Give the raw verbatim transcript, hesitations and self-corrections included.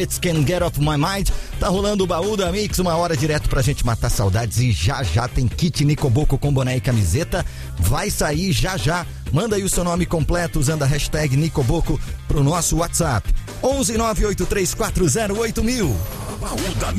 It Can Get Off My Mind. Tá rolando o baú da Mix, uma hora direto pra gente matar saudades. E já já tem kit Nicoboco com boné e camiseta. Vai sair já já. Manda aí o seu nome completo usando a hashtag Nicoboco pro nosso WhatsApp. onze nove oito três quatro zero oito mil. Baú da